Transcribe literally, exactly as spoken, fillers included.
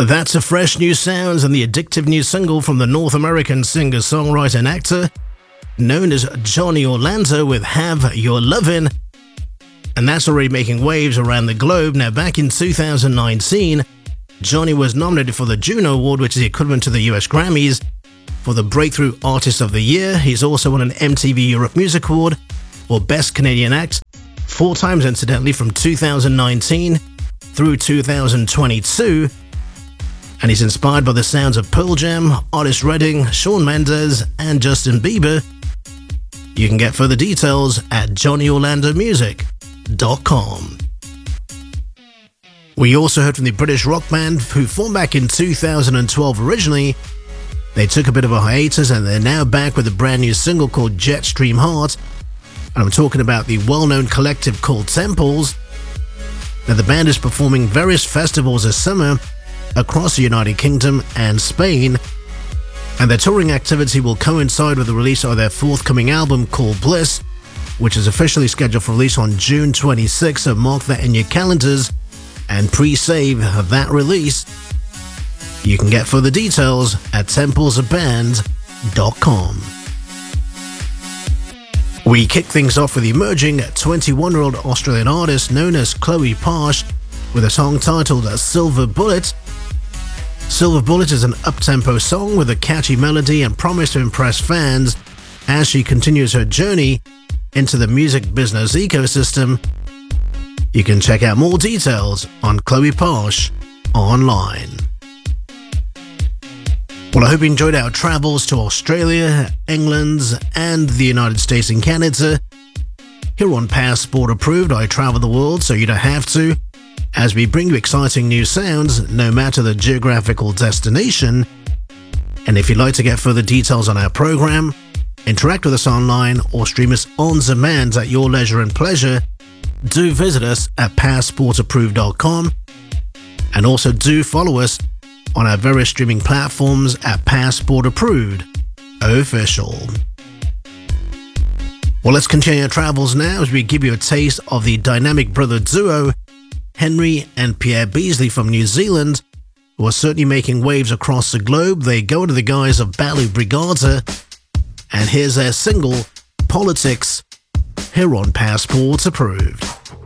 That's a fresh new sounds and the addictive new single from the North American singer, songwriter and actor known as Johnny Orlando with Have Your Lovin'. And that's already making waves around the globe. Now, back in two thousand nineteen, Johnny was nominated for the Juno Award, which is the equivalent to the U S Grammys, for the Breakthrough Artist of the Year. He's also won an M T V Europe Music Award for Best Canadian Act, four times incidentally, from two thousand nineteen through two thousand twenty-two. And he's inspired by the sounds of Pearl Jam, Otis Redding, Shawn Mendes, and Justin Bieber. You can get further details at johnny orlando music dot com. We also heard from the British rock band who formed back in two thousand twelve originally. They took a bit of a hiatus and they're now back with a brand new single called Jetstream Heart. And I'm talking about the well-known collective called Temples. Now, the band is performing various festivals this summer across the United Kingdom and Spain, and their touring activity will coincide with the release of their forthcoming album called Bliss, which is officially scheduled for release on June twenty-sixth, so mark that in your calendars and pre-save that release. You can get further details at temples a band dot com. We kick things off with the emerging twenty-one-year-old Australian artist known as Chloe Parsh with a song titled Silver Bullet. Silver Bullet is an up-tempo song with a catchy melody and promise to impress fans as she continues her journey into the music business ecosystem. You can check out more details on Chloe Parsh online. Well, I hope you enjoyed our travels to Australia, England, and the United States and Canada. Here on Passport Approved, I travel the world so you don't have to, as we bring you exciting new sounds no matter the geographical destination. And if you'd like to get further details on our program, interact with us online, or stream us on demand at your leisure and pleasure, do visit us at passport approved dot com, and also do follow us on our various streaming platforms at Passport Approved Official. Well, let's continue our travels now as we give you a taste of the dynamic brother duo Henry and Pierre Beasley from New Zealand, who are certainly making waves across the globe. They go under the guise of Balu Brigada, and here's their single, Politics, here on Passport Approved.